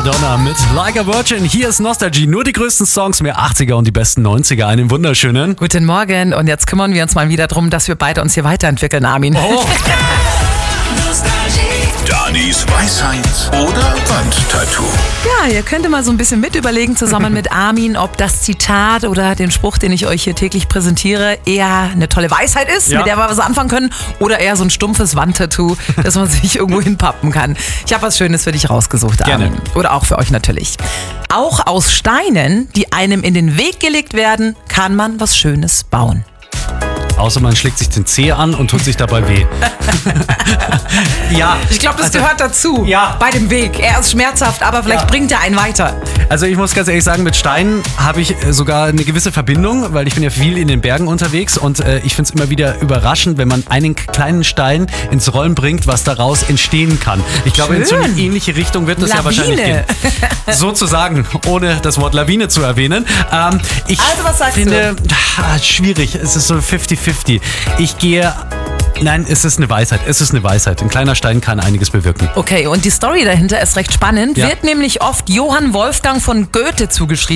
Madonna mit Like a Virgin. Hier ist Nostalgie. Nur die größten Songs, mehr 80er und die besten 90er. Einen wunderschönen. Guten Morgen. Und jetzt kümmern wir uns mal wieder darum, dass wir beide uns hier weiterentwickeln, Armin. Oh. Danis Weisheit oder Wandtattoo. Ja, ihr könnt mal so ein bisschen mit überlegen, zusammen mit Armin, ob das Zitat oder den Spruch, den ich euch hier täglich präsentiere, eher eine tolle Weisheit ist, Ja. mit der wir was anfangen können, oder eher so ein stumpfes Wandtattoo, das man sich irgendwo hinpappen kann. Ich habe was Schönes für dich rausgesucht, Armin. Gerne. Oder auch für euch natürlich. Auch aus Steinen, die einem in den Weg gelegt werden, kann man was Schönes bauen. Außer man schlägt sich den Zeh an und tut sich dabei weh. Ja. Ich glaube, das gehört dazu. Ja. Bei dem Weg. Er ist schmerzhaft, aber vielleicht bringt er einen weiter. Also ich muss ganz ehrlich sagen, mit Steinen habe ich sogar eine gewisse Verbindung, weil ich bin ja viel in den Bergen unterwegs und ich finde es immer wieder überraschend, wenn man einen kleinen Stein ins Rollen bringt, was daraus entstehen kann. Ich glaube, in so eine Schön. ähnliche Richtung wird das ja Lawine. wahrscheinlich gehen. Sozusagen, ohne das Wort Lawine zu erwähnen. Ich Also, was sagst finde, schwierig, es ist so 50-50. Nein, es ist eine Weisheit. Es ist eine Weisheit. Ein kleiner Stein kann einiges bewirken. Okay, und die Story dahinter ist recht spannend. Ja. Wird nämlich oft Johann Wolfgang von Goethe zugeschrieben.